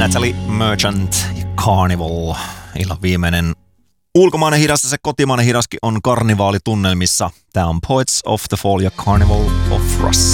Natalie Merchant ja Carnival. Illan viimeinen ulkomainen hidas ja se kotimainen hidaskin on karnivaalitunnelmissa. Tää on Poets of the Fall ja Carnival of Rust.